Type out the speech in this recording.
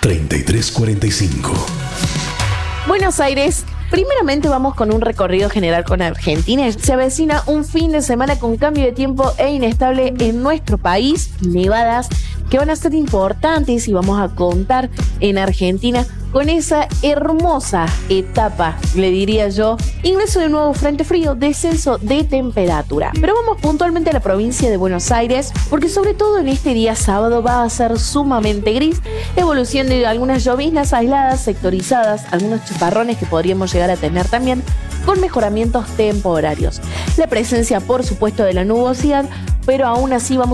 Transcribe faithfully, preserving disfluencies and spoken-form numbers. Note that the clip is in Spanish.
treinta y tres cuarenta y cinco. Buenos Aires. Primeramente vamos con un recorrido general con Argentina. Se avecina un fin de semana con cambio de tiempo e inestable en nuestro país, nevadas que van a ser importantes y vamos a contar en Argentina con esa hermosa etapa, le diría yo, ingreso de un nuevo frente frío, descenso de temperatura. Pero vamos puntualmente a la provincia de Buenos Aires, porque sobre todo en este día sábado va a ser sumamente gris, evolución de algunas lloviznas aisladas, sectorizadas, algunos chaparrones que podríamos llegar a tener también, con mejoramientos temporarios. La presencia, por supuesto, de la nubosidad, pero aún así vamos